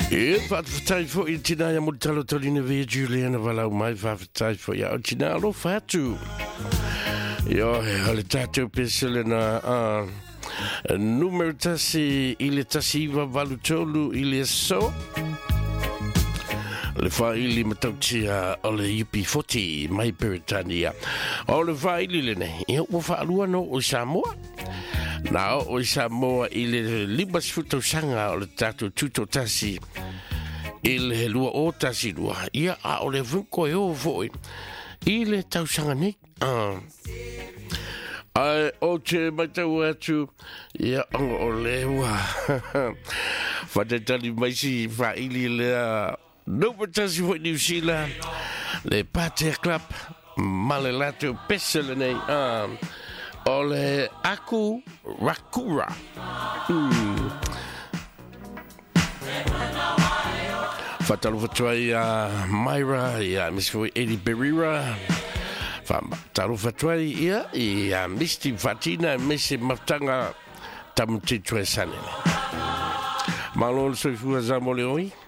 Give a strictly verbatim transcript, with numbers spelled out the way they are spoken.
E whaafatai fo I tina ia mo talo tolina vea Juliana walau mai whaafatai fo ia o tina alo whatu. Io, ale tātou pesele na uh, numero tasi ile tasi iwa valutolu ile so. Le whaili matautia o le U P forty mai Peritania. O le whaili le nei, ia ua whaalua no o Samoa. Nā o Samoa I le lima sifutau sanga o le tātou tuto tasi I le lua o tasi lua. Ia a o le vunko e o foi I le tau sanga nei. Uh. Ai o te matau atu ia o le ua. Whatatali mai si whaili lea Nova tasi foi New Zealand le Patea Club male lato pesele nei um, o le Aku Rakura mm. Fatalu fatuai a uh, Myra ia Miss foi Eddie Berira Fatalu fatuai ia i a uh, Misty Fatina Mese Matanga tamutitue sanene Malon soifua zamole oi